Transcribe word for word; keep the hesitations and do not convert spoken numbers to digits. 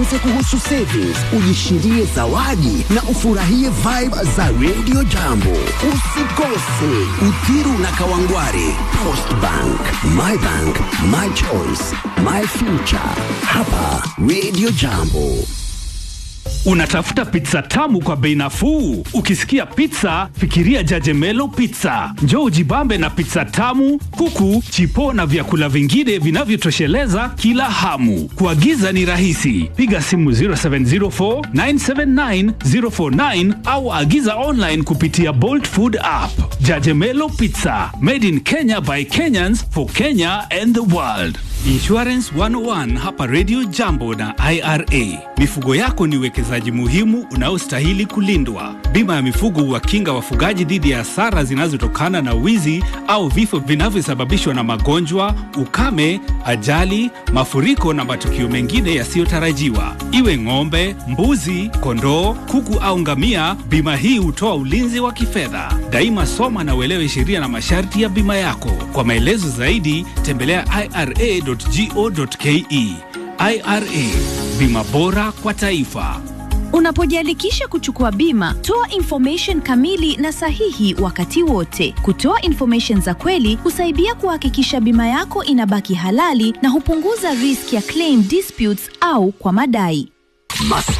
kuhusu savings, ujishindie zawadi na ufurahie vibe za Radio Jambo. Usikose Uthiru na Kawangware. Post Bank, my bank, my choice, my future. Hapa Radio Jambo. Unatafuta pizza tamu kwa bei nafuu? Ukisikia pizza, fikiria Jajemelo Pizza. Njoo ujibambe na pizza tamu, kuku, chipo na vyakula vingine vinavyotosheleza kila hamu. Kuagiza ni rahisi. Piga simu zero seven zero four nine seven nine zero four nine au agiza online kupitia Bolt Food app. Jajemelo Pizza, made in Kenya by Kenyans for Kenya and the world. Insurance one oh one hapa Radio Jambo na I R A. Mifugo yako ni uwekezaji muhimu unaostahili kulindwa. Bima ya mifugo huwakinga wafugaji dhidi ya hasara zinazotokana na wizi au vifo vinavyosababishwa na magonjwa, ukame, ajali, mafuriko na matukio mengine yasiyotarajiwa. Iwe ng'ombe, mbuzi, kondoo, kuku au ngamia, bima hii hutoa ulinzi wa kifedha. Daima soma na uelewe sheria na masharti ya bima yako. Kwa maelezo zaidi, tembelea I R A dot go dot ke. I R A, bima bora kwa taifa. Unapojiandikisha kuchukua bima, toa information kamili na sahihi wakati wote. Kutoa information za kweli husaidia kuhakikisha bima yako inabaki halali na hupunguza risk ya claim disputes au kwa madai.